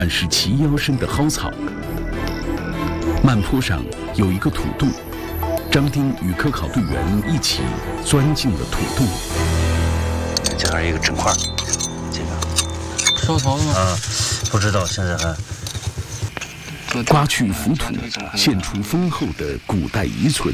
满是齐腰深的蒿草。漫坡上有一个土洞，张丁与科考队员一起钻进了土洞。 这还是一个整块，这个烧陶的吗？ 啊，不知道，现在还。 刮去浮土，现出丰厚的古代遗存。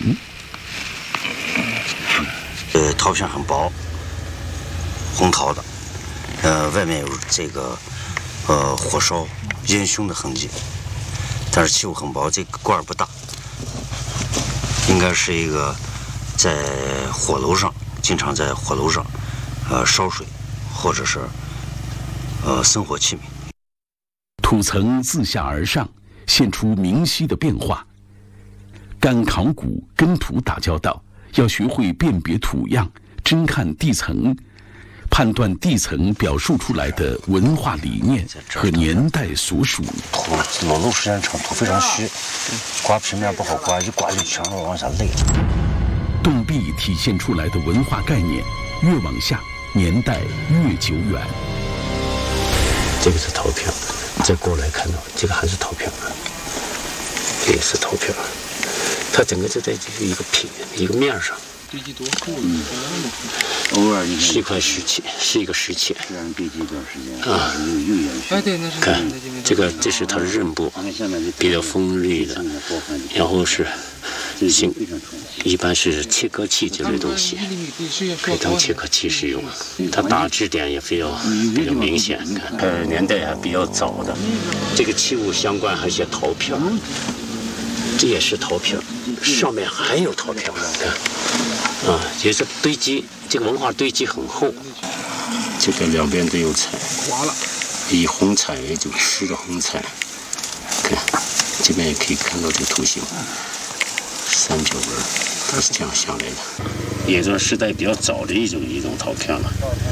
陶片很薄，红陶的，外面有这个火烧烟熏的痕迹，但是器物很薄，这个罐不大，应该是一个在火楼上，经常在火楼上烧水，或者是生活器皿。 土层自下而上，现出明晰的变化。干考古跟土打交道，要学会辨别土样，侦看地层，判断地层表述出来的文化理念和年代所属。 土裸露时间长，土非常虚，刮平面不好刮，一刮就全部往下累。 洞壁体现出来的文化概念，越往下，年代越久远。 这个是陶片，再过来看到这个还是陶片，这也是陶片，它整个就在一个平一个面上。 堆积多厚了？ 偶尔是一块石器，是一个石器。 虽然堆积一段时间啊，又延续。 哎，对，那是看这是它的刃部，比较锋利的，然后是一般是切割器这类东西，可以当切割器使用。它打质点也比较明显，看年代还比较早的。这个器物相关还写陶片，这也是陶片，上面还有陶片，看。啊，也是堆积，这个文化堆积很厚。这个两边都有彩，以红彩为主，吃的红彩。看，这边也可以看到这个图形，三角纹，它是这样下来的，也算时代比较早的一种陶片了。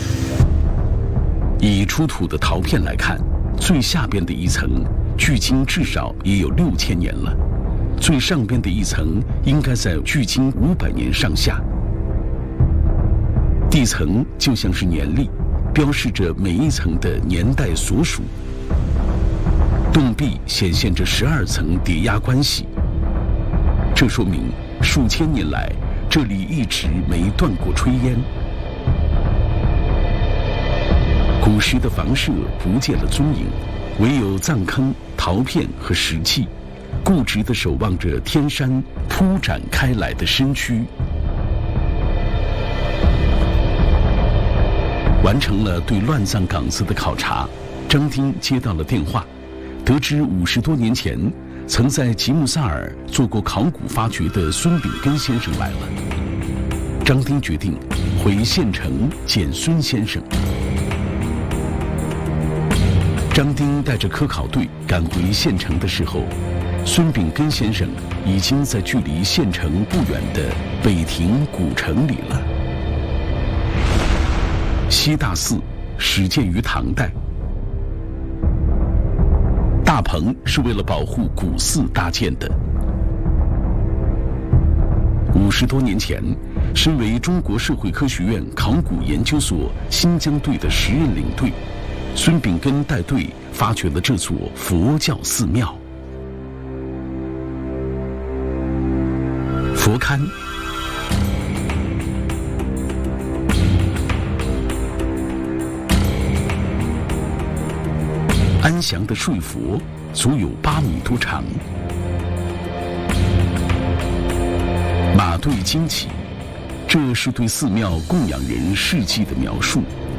以出土的陶片来看，最下边的一层，距今至少也有6000年了；最上边的一层，应该在距今500年上下。地层就像是年历，标示着每一层的年代所属。洞壁显现着12层叠压关系，这说明数千年来这里一直没断过炊烟。古时的房舍不见了踪影，唯有葬坑、陶片和石器，固执地守望着天山铺展开来的身躯。完成了对乱葬岗子的考察，张丁接到了电话，得知50多年前曾在吉木萨尔做过考古发掘的孙炳根先生来了。张丁决定回县城见孙先生。张丁带着科考队赶回县城的时候，孙炳根先生已经在距离县城不远的北亭古城里了。西大寺始建于唐代，大棚是为了保护古寺搭建的。50多年前，身为中国社会科学院考古研究所新疆队的时任领队，孙炳根带队发掘了这座佛教寺庙。佛龛。安详的睡佛足有8米多长，马队惊起，这是对寺庙供养人事迹的描述，